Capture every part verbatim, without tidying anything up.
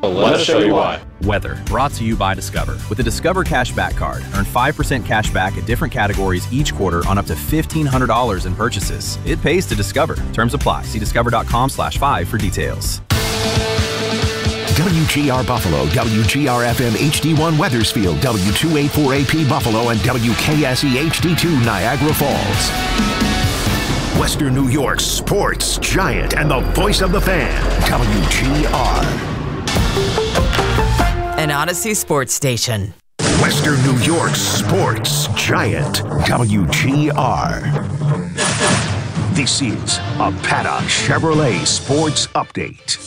Well, let us show you why. Weather, brought to you by Discover. With the Discover Cashback Card, earn five percent cash back at different categories each quarter on up to fifteen hundred dollars in purchases. It pays to Discover. Terms apply. See discover.com slash five for details. W G R Buffalo, W G R F M H D one Weathersfield, W two eighty-four A P Buffalo, and W K S E H D two Niagara Falls. Western New York's sports giant and the voice of the fan, W G R. An Odyssey sports station. Western New York's sports giant, W G R. This is a Paddock Chevrolet Sports Update.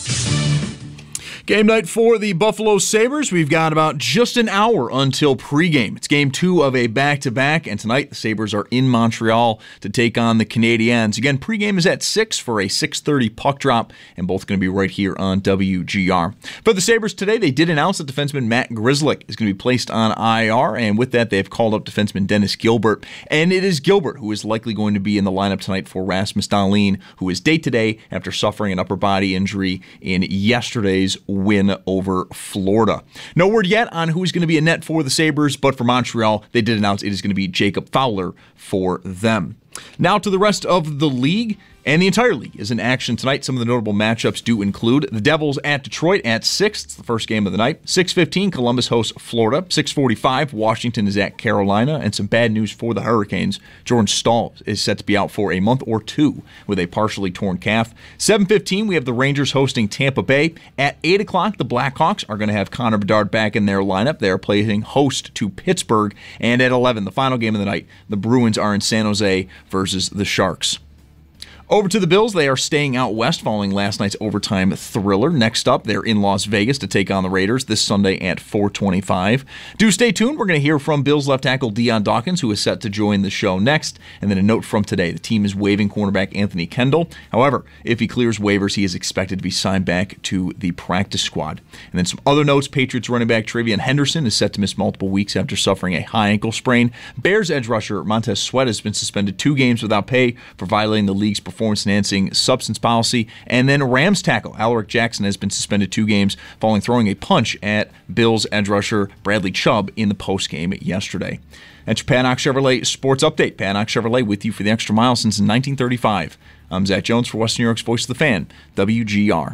Game night for the Buffalo Sabres. We've got about just an hour until pregame. It's game two of a back-to-back, and tonight the Sabres are in Montreal to take on the Canadiens. Again, pregame is at six for a six thirty puck drop, and both going to be right here on W G R. For the Sabres today, they did announce that defenseman Matt Grzelcyk is going to be placed on I R, and with that, they've called up defenseman Dennis Gilbert. And it is Gilbert who is likely going to be in the lineup tonight for Rasmus Dahlin, who is day-to-day after suffering an upper body injury in yesterday's win over Florida. No word yet on who's going to be in net for the Sabres, but for Montreal, they did announce it is going to be Jacob Fowler for them. Now to the rest of the league. And the entire league is in action tonight. Some of the notable matchups do include the Devils at Detroit at six. It's the first game of the night. six fifteen, Columbus hosts Florida. six forty-five, Washington is at Carolina. And some bad news for the Hurricanes. Jordan Staal is set to be out for a month or two with a partially torn calf. seven fifteen, we have the Rangers hosting Tampa Bay. At eight o'clock, the Blackhawks are going to have Connor Bedard back in their lineup. They are playing host to Pittsburgh. And at eleven, the final game of the night, the Bruins are in San Jose versus the Sharks. Over to the Bills. They are staying out west following last night's overtime thriller. Next up, they're in Las Vegas to take on the Raiders this Sunday at four twenty-five. Do stay tuned. We're going to hear from Bills left tackle Dion Dawkins, who is set to join the show next. And then a note from today. The team is waiving cornerback Anthony Kendall. However, if he clears waivers, he is expected to be signed back to the practice squad. And then some other notes. Patriots running back Travion Henderson is set to miss multiple weeks after suffering a high ankle sprain. Bears edge rusher Montez Sweat has been suspended two games without pay for violating the league's performance performance-enhancing substance policy. And then Rams tackle Alaric Jackson has been suspended two games following throwing a punch at Bills edge rusher Bradley Chubb in the postgame yesterday. That's your Paddock Chevrolet Sports Update. Paddock Chevrolet with you for the extra mile since nineteen thirty-five. I'm Zach Jones for Western New York's Voice of the Fan, W G R.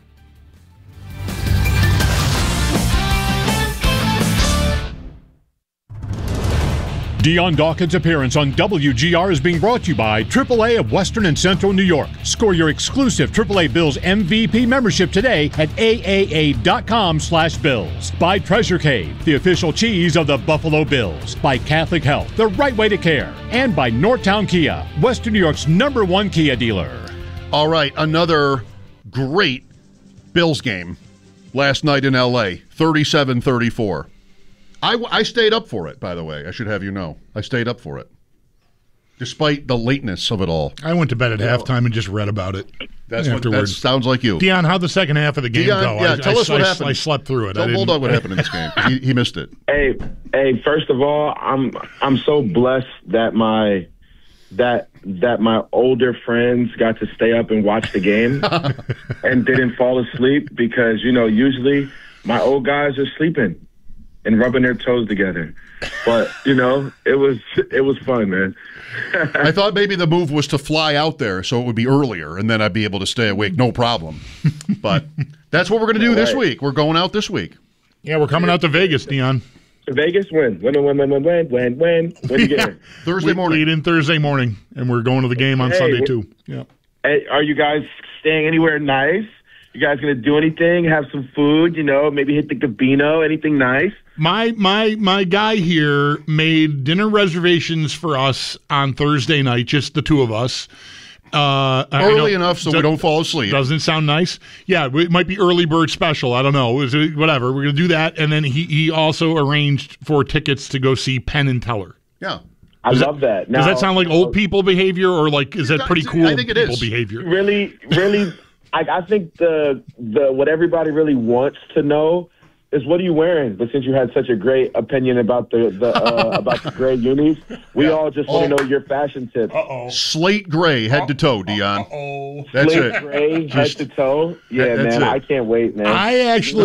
Dion Dawkins' appearance on W G R is being brought to you by triple A of Western and Central New York. Score your exclusive triple A Bills M V P membership today at A A A dot com slash Bills. By Treasure Cave, the official cheese of the Buffalo Bills. By Catholic Health, the right way to care. And by Northtown Kia, Western New York's number one Kia dealer. All right, another great Bills game last night in L A, thirty-seven thirty-four. I, I stayed up for it, by the way. I should have you know. I stayed up for it, despite the lateness of it all. I went to bed at yeah. halftime and just read about it. That's what, that sounds like you. Dion, how'd the second half of the game Dion, go? Yeah, I, tell I, us what I, happened. I slept through it. Tell Bulldog what happened in this game. He, he missed it. Hey, hey. First of all, I'm I'm so blessed that my that that my older friends got to stay up and watch the game and didn't fall asleep because you know usually my old guys are sleeping and rubbing their toes together. But, you know, it was it was fun, man. I thought maybe the move was to fly out there so it would be earlier, and then I'd be able to stay awake, no problem. But that's what we're going to do this right. week. We're going out this week. Yeah, we're coming out to Vegas, Dion. Vegas, when? When, when, when, when, when, when, when? When you get in? Thursday we morning. Lead in Thursday morning, and we're going to the game on hey, Sunday, too. Yeah. Hey, are you guys staying anywhere nice? You guys going to do anything? Have some food, you know, maybe hit the Gabino, anything nice? My my my guy here made dinner reservations for us on Thursday night, just the two of us. Uh, early enough so we don't fall asleep. Doesn't sound nice. Yeah, it might be early bird special. I don't know. Whatever. We're going to do that. And then he, he also arranged for tickets to go see Penn and Teller. Yeah. I does love that. that. Now, does that sound like old people behavior or like is that pretty cool I think it people is. behavior? Really, really, I, I think the the what everybody really wants to know is what are you wearing? But since you had such a great opinion about the, the uh, about the gray unis, we yeah. all just want to oh. know your fashion tips. Uh-oh. Slate gray, head to toe, Dion. Uh-oh. That's Slate it. gray, just, head to toe. Yeah, that, man, it. I can't wait, man. I actually.